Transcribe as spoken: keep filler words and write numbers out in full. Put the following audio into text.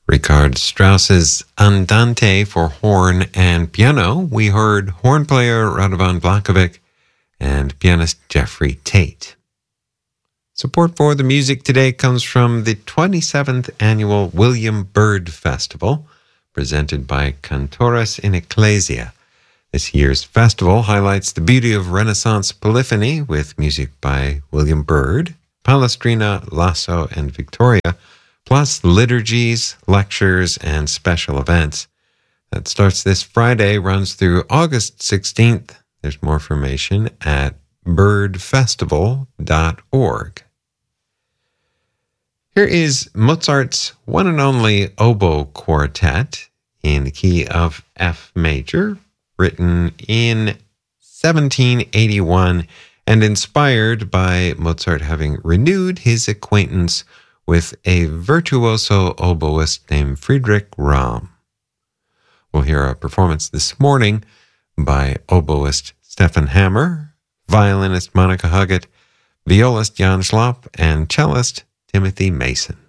Richard Strauss's Andante for horn and piano. We heard horn player Radovan Vlahovic and pianist Jeffrey Tate. Support for the music today comes from the twenty-seventh Annual William Byrd Festival, presented by Cantores in Ecclesia. This year's festival highlights the beauty of Renaissance polyphony with music by William Byrd, Palestrina, Lasso, and Victoria, plus liturgies, lectures, and special events. That starts this Friday, runs through August sixteenth. There's more information at byrd festival dot org. Here is Mozart's one and only oboe quartet in the key of F major, written in seventeen eighty-one and inspired by Mozart having renewed his acquaintance with a virtuoso oboist named Friedrich Ramm. We'll hear a performance this morning by oboist Stefan Hammer, violinist Monica Huggett, violist Jan Schlapp, and cellist Timothy Mason.